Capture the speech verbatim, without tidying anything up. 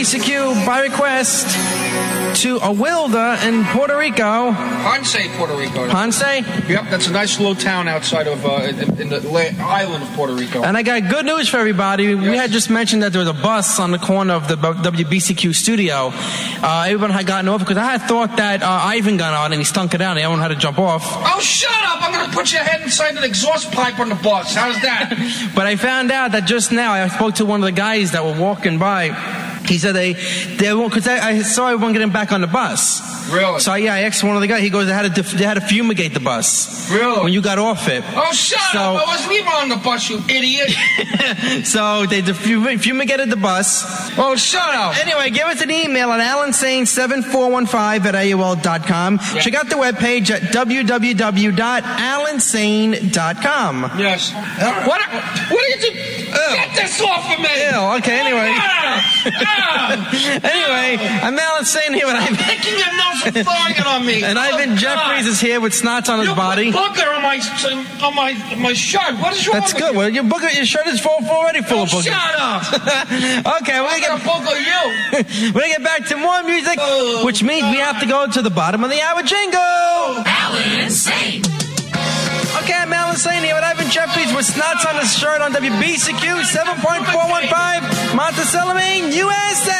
C Q by request to Awilda in Puerto Rico. Ponce, Puerto Rico. Ponce? Yep, that's a nice little town outside of, uh, in, in the la- island of Puerto Rico. And I got good news for everybody. Yes. We had just mentioned that there was a bus on the corner of the W B C Q studio. Uh, everyone had gotten off because I had thought that uh, Ivan got on and he stunk it out and everyone had to jump off. Oh, shut up! I'm going to put your head inside an exhaust pipe on the bus. How's that? But I found out that just now I spoke to one of the guys that were walking by. He said they, they won't, because I, I saw everyone getting back on the bus. Really? So yeah, I asked one of the guys. He goes, they had to, they had to fumigate the bus. Really? When you got off it. Oh, shut so, up! I wasn't even on the bus, you idiot. So they fumigated the bus. Oh, shut up! Anyway, give us an email at alan sane seven four one five at A O L dot com. Yeah. Check out the webpage at w w w dot alan sane dot com. Yes. Uh, what? What are you doing? Get this off of me! Ew, okay, anyway. Ah, ah, anyway, I'm Alan Sane here, and I'm picking your nose and throwing it on me. And oh, Ivan God. Jeffries is here with snots on his you body. Put booger on my on my my shirt. What is wrong That's with good. you? Well, your booger, your shirt is full, already full oh, of boogers. Shut up. Okay, we're gonna get booger you. We're gonna get back to more music, oh, which means God. we have to go to the bottom of the hour jingle. Alan Sane. Okay, I'm Alan Sane here with Ivan Jeffries with snots on his shirt on W B C Q seven point four one five Montecello, Maine, U S A.